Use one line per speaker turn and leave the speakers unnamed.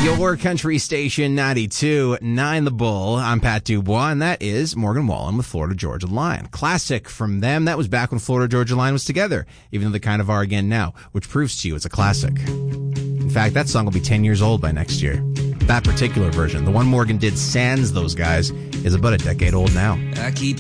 Your country station 92.9 The Bull. I'm Pat Dubois, and that is Morgan Wallen with Florida Georgia Line. Classic from them. That was back when Florida Georgia Line was together, even though they kind of are again now, which proves to you it's a classic. In fact, that song will be 10 years old by next year. That particular version, the one Morgan did sans those guys, is about a decade old now.
I keep